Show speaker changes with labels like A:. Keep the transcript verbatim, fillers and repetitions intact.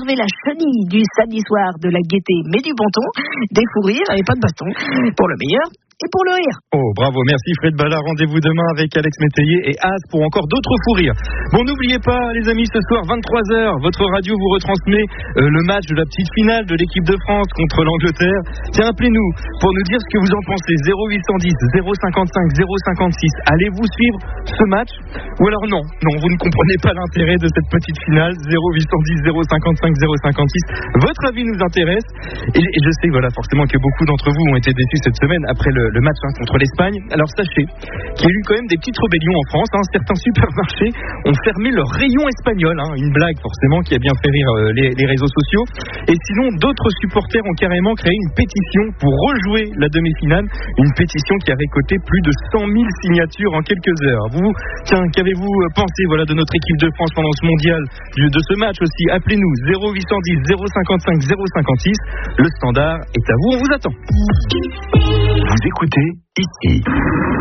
A: préserver la chenille du samedi soir, de la gaieté mais du bon ton, des fous rires et pas de baston, pour le meilleur et pour le rire.
B: Oh, bravo, merci Fred Ballard. Rendez-vous demain avec Alex Métayer et Az pour encore d'autres fous rires. Bon, n'oubliez pas, les amis, ce soir, vingt-trois heures, votre radio vous retransmet euh, le match de la petite finale de l'équipe de France contre l'Angleterre. Tiens, appelez-nous pour nous dire ce que vous en pensez. zéro huit cent dix, zéro cinquante-cinq, zéro cinquante-six. Allez-vous suivre ce match? Ou alors non, non, vous ne comprenez pas l'intérêt de cette petite finale. zéro huit cent dix, zéro cinquante-cinq, zéro cinquante-six. Votre avis nous intéresse. Et, et je sais, voilà, forcément que beaucoup d'entre vous ont été déçus cette semaine après le le match hein, contre l'Espagne. Alors sachez qu'il y a eu quand même des petites rébellions en France. Hein. Certains supermarchés ont fermé leur rayon espagnol. Hein. Une blague forcément qui a bien fait rire euh, les, les réseaux sociaux. Et sinon, d'autres supporters ont carrément créé une pétition pour rejouer la demi-finale. Une pétition qui a récolté plus de cent mille signatures en quelques heures. Vous, tiens, qu'avez-vous pensé voilà, de notre équipe de France pendant ce mondial, de ce match aussi? Appelez-nous zéro huit cent dix, zéro cinquante-cinq, zéro cinquante-six. Le standard est à vous, on vous attend.
C: Vous écoutez ici.